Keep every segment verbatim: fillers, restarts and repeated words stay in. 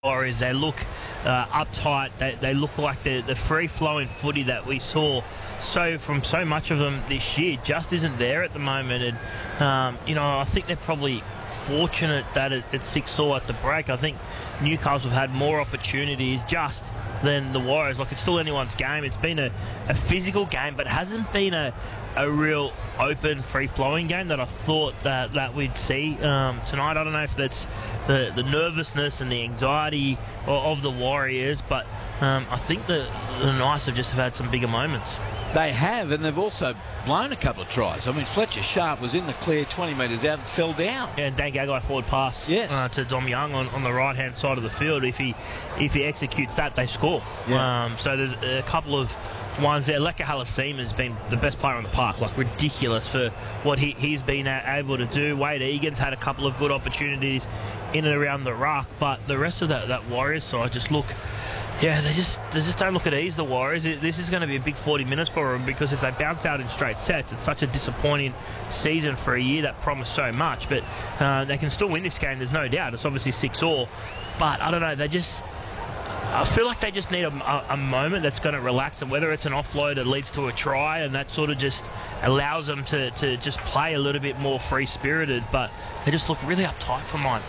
Warriors. They look uh, uptight. They, they look like the, the free-flowing footy that we saw so from so much of them this year just isn't there at the moment. And, um, you know, I think they're probably fortunate that it, it's six all at the break. I think Newcastle have had more opportunities just than the Warriors. Like, it's still anyone's game. It's been a, a physical game, but it hasn't been a, a real open, free-flowing game that I thought that, that we'd see um, tonight. I don't know if that's the, the nervousness and the anxiety of, of the Warriors, but um, I think the, the Knights have just had some bigger moments. They have, and they've also blown a couple of tries. I mean, Fletcher Sharp was in the clear twenty metres out and fell down. Yeah, and Dan Gagai forward pass yes. uh, to Dom Young on, on the right-hand side of the field. If he if he executes that, they score. Yeah. Um, so there's a couple of ones there. Leka Halasima has been the best player on the park, like ridiculous for what he, he's been able to do. Wade Egan's had a couple of good opportunities in and around the ruck, but the rest of that, that Warriors side just look... Yeah, they just they just don't look at ease, the Warriors. This is going to be a big forty minutes for them, because if they bounce out in straight sets, it's such a disappointing season for a year that promised so much. But uh, they can still win this game, there's no doubt. It's obviously six all. But I don't know, they just... I feel like they just need a, a, a moment that's going to relax them, whether it's an offload that leads to a try, and that sort of just allows them to, to just play a little bit more free-spirited. But they just look really uptight for mine.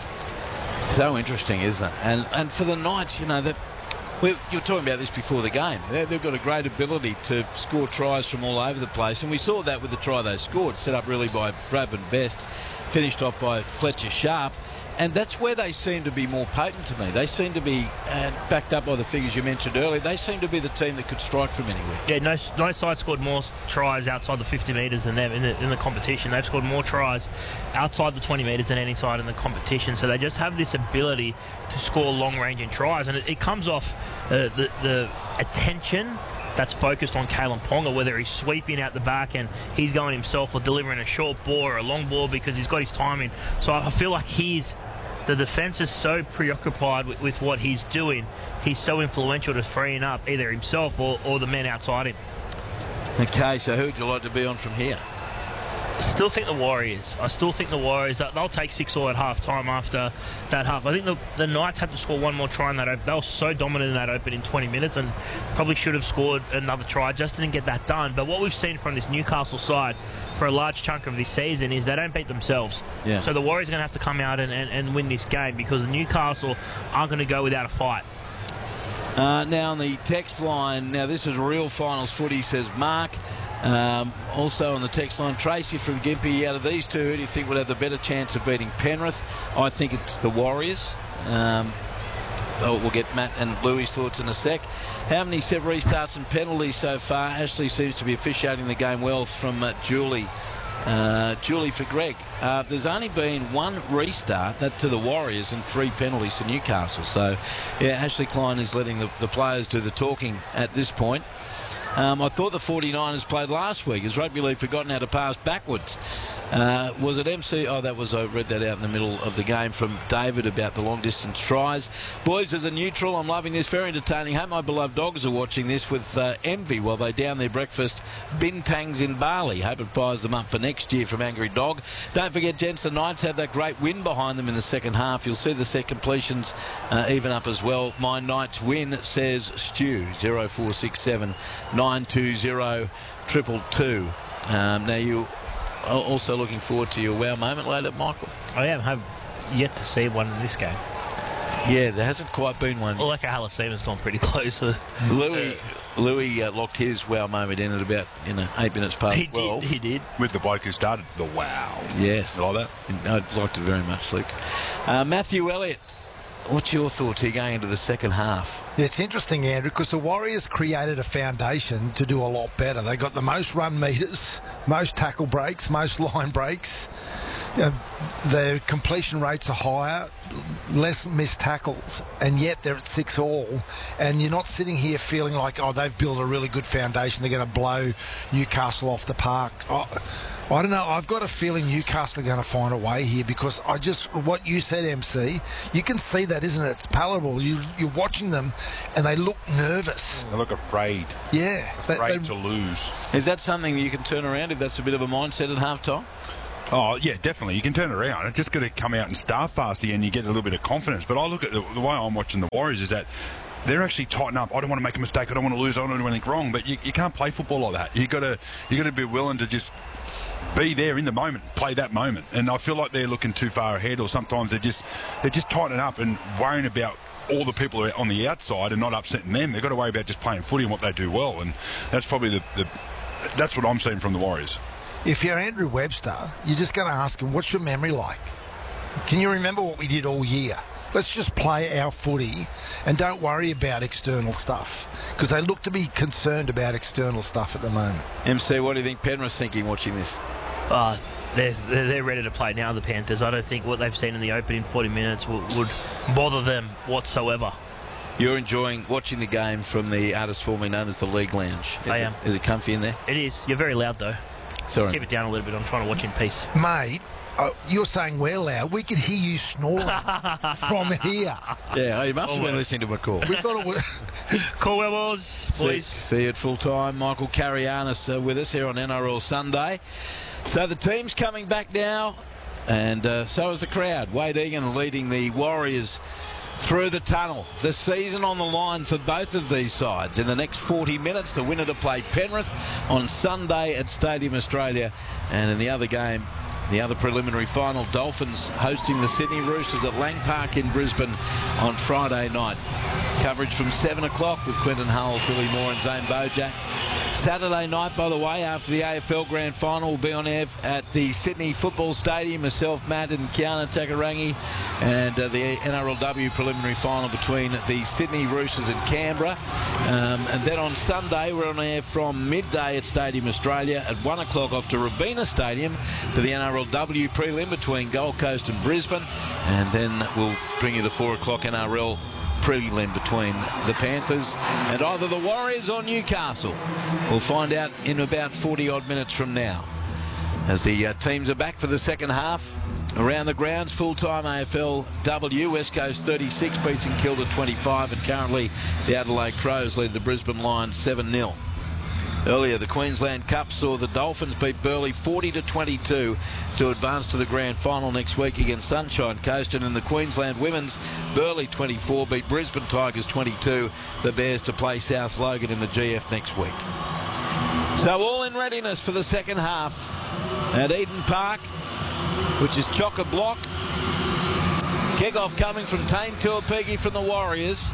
So interesting, isn't it? And, and for the Knights, you know, that... We, you were talking about this before the game. They, they've got a great ability to score tries from all over the place, and we saw that with the try they scored, set up really by Bradman Best, finished off by Fletcher Sharp, and that's where they seem to be more potent to me. They seem to be, uh, backed up by the figures you mentioned earlier, they seem to be the team that could strike from anywhere. Yeah, no, no side scored more tries outside the fifty metres than them in the, in the competition. They've scored more tries outside the twenty metres than any side in the competition. So they just have this ability to score long-ranging tries, and it, it comes off uh, the, the attention that's focused on Kalen Ponga, whether he's sweeping out the back and he's going himself, or delivering a short ball or a long ball because he's got his timing. So I feel like he's... The defence is so preoccupied with, with what he's doing. He's so influential to freeing up either himself or, or the men outside him. Okay, so who would you like to be on from here? I still think the Warriors. I still think the Warriors, they'll take six all at half-time after that half. I think the, the Knights had to score one more try in that open. They were so dominant in that open in twenty minutes, and probably should have scored another try. Just didn't get that done. But what we've seen from this Newcastle side for a large chunk of this season is they don't beat themselves. Yeah. So the Warriors are going to have to come out and, and, and win this game, because Newcastle aren't going to go without a fight. Uh, now on the text line, now this is real finals footy, says Mark. Um, also on the text line, Tracy from Gympie, out of these two, who do you think would have the better chance of beating Penrith? I think it's the Warriors. Um, oh, we'll get Matt and Louis' thoughts in a sec. How many set restarts and penalties so far? Ashley seems to be officiating the game well, from uh, Julie. Uh, Julie for Greg. Uh, there's only been one restart, that to the Warriors, and three penalties to Newcastle. So, yeah, Ashley Klein is letting the, the players do the talking at this point. Um, I thought the forty-niners played last week. Has rugby league forgotten how to pass backwards? Uh, was it M C? Oh, that was, I read that out in the middle of the game from David about the long-distance tries. Boys, as a neutral, I'm loving this. Very entertaining. Hope my beloved dogs are watching this with uh, envy while they down their breakfast bintangs in Bali. Hope it fires them up for next year from Angry Dog. Don't forget, gents, the Knights have that great win behind them in the second half. You'll see the set completions uh, even up as well. My Knights win, says Stu. zero four six seven nine two zero triple two. Um, now you... Also looking forward to your wow moment later, Michael. I am. have yet to see one in this game. Yeah, there hasn't quite been one. Well, like a Halasima's gone pretty close. So. Louis Louis uh, locked his wow moment in at about you know eight minutes past he twelve. Did, he did. With the bloke who started the wow. Yes. You like that? I'd liked it very much, Luke. Uh, Matthew Elliott, what's your thoughts here going into the second half? Yeah, it's interesting, Andrew, because the Warriors created a foundation to do a lot better. They got the most run meters, most tackle breaks, most line breaks. You know, their completion rates are higher, less missed tackles, and yet they're at six all. And you're not sitting here feeling like, oh, they've built a really good foundation. They're going to blow Newcastle off the park. Oh, I don't know. I've got a feeling Newcastle are going to find a way here, because I just, what you said, M C, you can see that, isn't it? It's palatable. You, you're watching them and they look nervous. They look afraid. Yeah. Afraid they, they, to lose. Is that something that you can turn around if that's a bit of a mindset at half time? Oh, yeah, definitely. You can turn it around. It's just got to come out and start fast again. You get a little bit of confidence. But I look at the, the way I'm watching the Warriors is that they're actually tighten up. I don't want to make a mistake. I don't want to lose. I don't want to do anything wrong. But you, you can't play football like that. You got to you got to be willing to just be there in the moment, play that moment. And I feel like they're looking too far ahead, or sometimes they're just they're just tightening up and worrying about all the people on the outside and not upsetting them. They've got to worry about just playing footy and what they do well. And that's probably the, the that's what I'm seeing from the Warriors. If you're Andrew Webster, you're just going to ask him, what's your memory like? Can you remember what we did all year? Let's just play our footy and don't worry about external stuff, because they look to be concerned about external stuff at the moment. M C, what do you think Penrith's thinking watching this? Uh, they're, they're ready to play now, the Panthers. I don't think what they've seen in the opening forty minutes would, would bother them whatsoever. You're enjoying watching the game from the artist formerly known as the League Lounge. Is I it, am. Is it comfy in there? It is. You're very loud, though. Sorry. Keep it down a little bit. I'm trying to watch in peace. Mate, oh, you're saying we're loud. We could hear you snoring from here. Yeah, oh, you must have been listening to my call. We thought it was... Call where was, boys. See, see you at full time. Michael Carianis uh, with us here on N R L Sunday. So the team's coming back now, and uh, so is the crowd. Wade Egan leading the Warriors through the tunnel. The season on the line for both of these sides. In the next forty minutes, the winner to play Penrith on Sunday at Stadium Australia. And in the other game, the other preliminary final, Dolphins hosting the Sydney Roosters at Lang Park in Brisbane on Friday night. Coverage from seven o'clock with Quentin Hull, Billy Moore and Zane Bojack. Saturday night, by the way, after the A F L Grand Final, will be on air at the Sydney Football Stadium. Myself, Matt and Kiana Takarangi, and uh, the N R L W preliminary final between the Sydney Roosters and Canberra. Um, and then on Sunday, we're on air from midday at Stadium Australia. At one o'clock off to Robina Stadium for the N R L W prelim between Gold Coast and Brisbane. And then we'll bring you the four o'clock N R L prelim between the Panthers and either the Warriors or Newcastle. We'll find out in about forty odd minutes from now, as the uh, teams are back for the second half. Around the grounds, full-time A F L W, West Coast thirty-six beats St Kilda twenty-five, and currently the Adelaide Crows lead the Brisbane Lions seven nil. Earlier, the Queensland Cup saw the Dolphins beat Burleigh forty to twenty-two to advance to the grand final next week against Sunshine Coast. And in the Queensland Women's, Burleigh twenty-four beat Brisbane Tigers twenty-two. The Bears to play South Logan in the G F next week. So all in readiness for the second half at Eden Park, which is chock-a-block. Kick-off coming from Tane Tuapigi from the Warriors.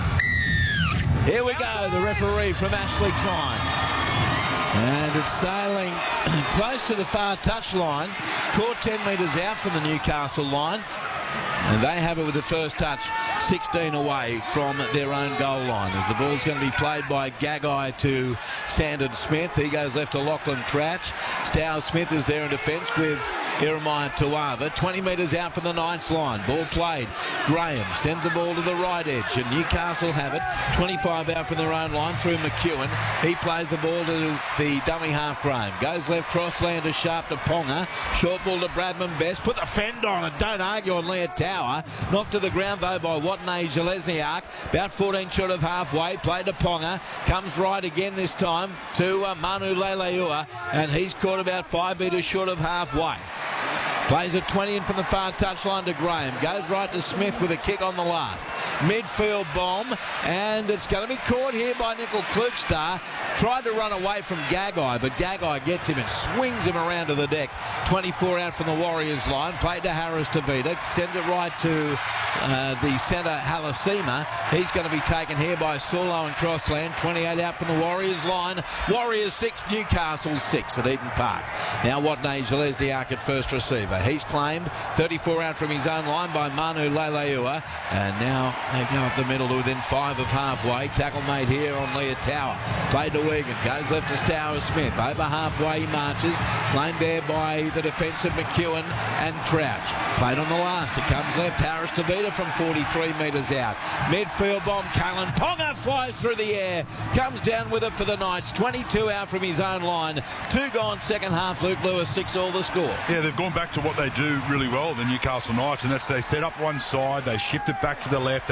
Here we go, the referee from Ashley Klein. And it's sailing close to the far touchline. Caught ten metres out from the Newcastle line. And they have it with the first touch, sixteen away from their own goal line. As the ball's going to be played by Gagai to Sandon Smith. He goes left to Lachlan Crouch. Stow Smith is there in defence with Jeremiah Tuava. twenty metres out from the ninth line. Ball played. Graham sends the ball to the right edge, and Newcastle have it. twenty-five out from their own line through McEwen. He plays the ball to the dummy half Graham. Goes left cross-lander sharp to Ponga. Short ball to Bradman Best. Put the fend on it. Don't argue on Leah Tower. Knocked to the ground though by Watney Jelesniak. About fourteen short of halfway. Played to Ponga. Comes right again this time to uh, Manu Leilua, and he's caught about five metres short of halfway. Plays at twenty in from the far touchline to Graham. Goes right to Smith with a kick on the last. Midfield bomb, and it's going to be caught here by Nickel Klukstar. Tried to run away from Gagai, but Gagai gets him and swings him around to the deck. twenty-four out from the Warriors line. Played to Harris Tavita. Send it right to uh, the centre, Halasima. He's going to be taken here by Sulo and Crossland. twenty-eight out from the Warriors line. Warriors six, Newcastle six at Eden Park. Now Watney Jelesniak at first receiver. He's claimed. thirty-four out from his own line by Manu Leilua. And now they go up the middle to within five of halfway. Tackle made here on Leah Tower. Played to Wigan. Goes left to Stour Smith. Over halfway he marches. Claimed there by the defensive McEwen and Crouch. Played on the last. It comes left. Harris to beat it from forty-three metres out. Midfield bomb. Cullen Ponga flies through the air. Comes down with it for the Knights. twenty-two out from his own line. Two gone second half. Luke Lewis six all the score. Yeah, they've gone back to what they do really well, the Newcastle Knights, and that's they set up one side, they shift it back to the left, they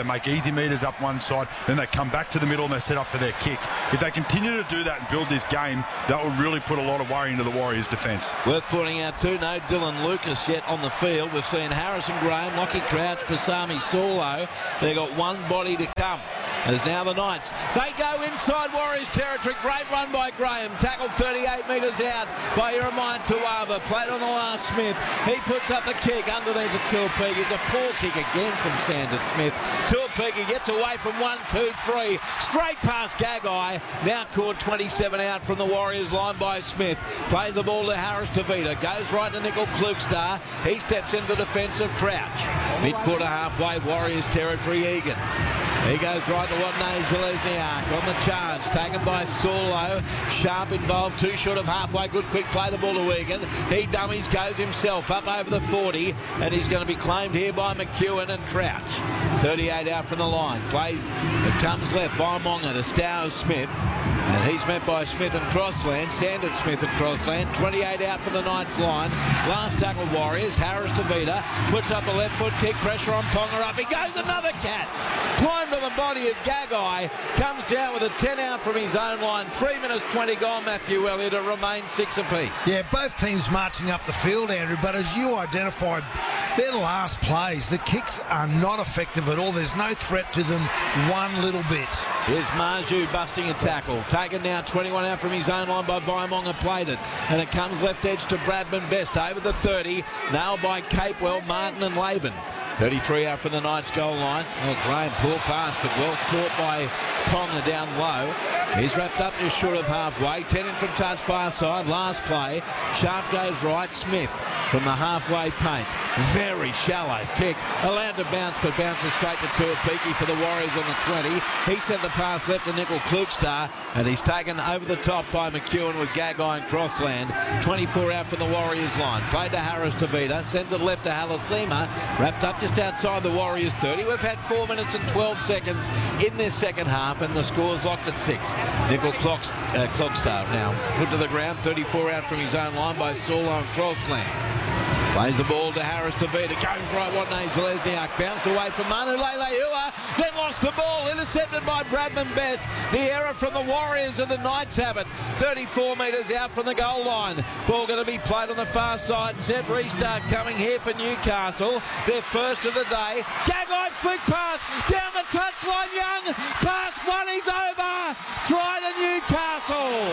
make easy meters up one side, then they come back to the middle and they set up for their kick. If they continue to do that and build this game, that will really put a lot of worry into the Warriors' defence. Worth pointing out too, no Dylan Lucas yet on the field. We've seen Harrison Graham, Lockie Crouch, Pasami Saulo. They've got one body to come. As now the Knights, they go inside Warriors territory. Great run by Graham. Tackled thirty-eight metres out by Jeremiah Tuava. Played on the last Smith. He puts up the kick underneath the Tuapigi. It's a poor kick again from Sandon Smith. Tuapigi gets away from one, two, three. Straight past Gagai. Now caught twenty-seven out from the Warriors line by Smith. Plays the ball to Harris Tavita. Goes right to Nickel Klukstar. He steps into the defence of Crouch. Mid-quarter halfway, Warriors territory, Egan. He goes right to Watney Zalesniak on the charge, taken by Saulo. Sharp involved, too short of halfway. Good quick play, the ball to Egan. He dummies, goes himself up over the forty, and he's going to be claimed here by McEwen and Crouch. thirty-eight out from the line. Play, it comes left by Monga to Stowers Smith. And he's met by Smith and Crossland. Sandon Smith and Crossland. twenty-eight out from the Knights line. Last tackle Warriors. Harris Tavita puts up a left foot kick. Pressure on Ponga up. He goes another catch. Climbed on the body of Gagai. Comes down with a ten out from his own line. three minutes twenty gone, Matthew Elliott. It remains six apiece. Yeah, both teams marching up the field, Andrew. But as you identified, their last plays, the kicks are not effective at all. There's no threat to them one little bit. Here's Marju busting a tackle. Taken now twenty-one out from his own line by Vaimonga. Played it. And it comes left edge to Bradman Best over the thirty. Nailed by Capewell, Martin and Laban. thirty-three out from the Knights goal line. Oh, Graham, poor pass, but well caught by Ponga down low. He's wrapped up just short of halfway. ten in from touch, far side. Last play. Sharp goes right. Smith from the halfway paint. Very shallow kick. Allowed to bounce, but bounces straight to Tuapiki for the Warriors on the twenty. He sent the pass left to Nickel Klukstar, and he's taken over the top by McEwen with Gagai and Crossland. twenty-four out from the Warriors line. Played to Harris Tavita. Sent it left to Halasima. Wrapped up just outside the Warriors thirty. We've had four minutes and twelve seconds in this second half, and the score's locked at six. Nickel Clocks, uh, Klukstar now put to the ground. thirty-four out from his own line by Saulo and Crossland. Plays the ball to Harris Tavita. Goes right, Watney Zalesniak. Bounced away from Manu Leilehua. Then lost the ball. Intercepted by Bradman Best. The error from the Warriors and the Knights have it. thirty-four metres out from the goal line. Ball going to be played on the far side. Set restart coming here for Newcastle. Their first of the day. Gagai flick pass. Down the touchline. Young. Past one. He's over. Try to Newcastle.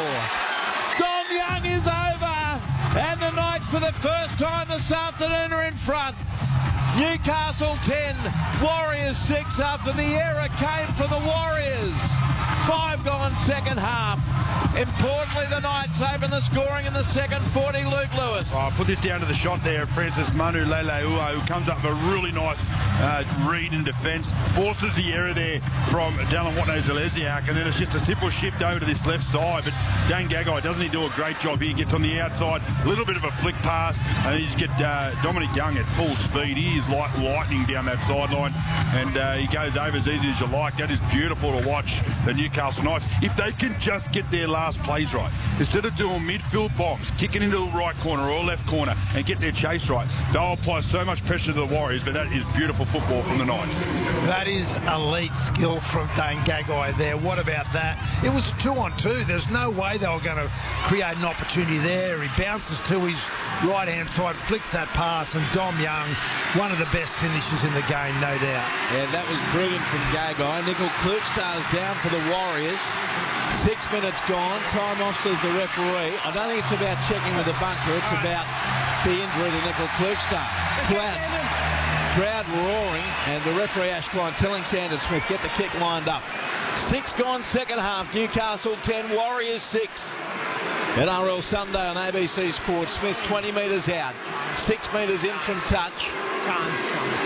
Dom Young is over. And the Knights for the first time this afternoon are in front. Newcastle ten, Warriors six after the error came from the Warriors. Five gone second half. Importantly, the Knights open the scoring in the second forty. Luke Lewis. Oh, I'll put this down to the shot there. Francis Manu Leilehua, who comes up with a really nice uh, read in defence. Forces the error there from Dallin Watney Zalesniak, and then it's just a simple shift over to this left side. But Dane Gagai, doesn't he do a great job here? He gets on the outside, a little bit of a flick pass, and you just get uh, Dominic Young at full speed. He is like lightning down that sideline, and uh, he goes over as easy as you like. That is beautiful to watch, the Newcastle Knights. If they can just get their last plays right, instead of doing midfield bombs, kicking into the right corner or left corner, and get their chase right, they'll apply so much pressure to the Warriors. But that is beautiful football from the Knights. That is elite skill from Dane Gagai there. What about that? It was two on two. There's no way they were going to create an opportunity there. He bounces to his right-hand side, flicks that pass, and Dom Young, one of the best finishes in the game, no doubt. Yeah, that was brilliant from Gagai. Nickel Klukstar's down for the Warriors. Six minutes gone. Time off, says the referee. I don't think it's about checking with the bunker. It's about the injury to Nickel Klukstar. Crowd, crowd roaring, and the referee Ash Klein telling Sandon Smith, get the kick lined up. Six gone second half. Newcastle ten, Warriors six. N R L Sunday on A B C Sports. Smith's twenty metres out. Six metres in from touch. Chance, chance.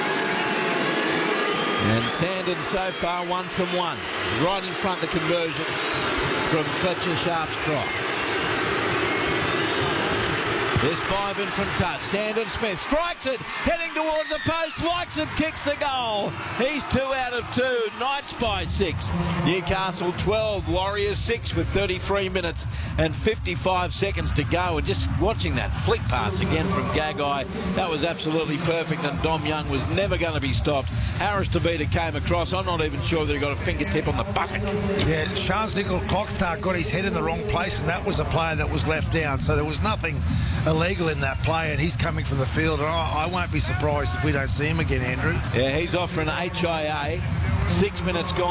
And Sandon so far one from one. Right in front the conversion from Fletcher Sharp's try. There's five in from touch. Sandon Smith strikes it, heading towards the post, likes it, kicks the goal. He's two out of two. Knights by six. Newcastle twelve, Warriors six with thirty-three minutes and fifty-five seconds to go. And just watching that flick pass again from Gagai, that was absolutely perfect, and Dom Young was never going to be stopped. Harris Tavita came across. I'm not even sure that he got a fingertip on the buttock. Yeah, Charles Nickel Clockstar got his head in the wrong place, and that was a player that was left down. So there was nothing illegal in that play, and he's coming from the field. And I, I won't be surprised if we don't see him again, Andrew. Yeah, he's off for an H I A. Six minutes gone.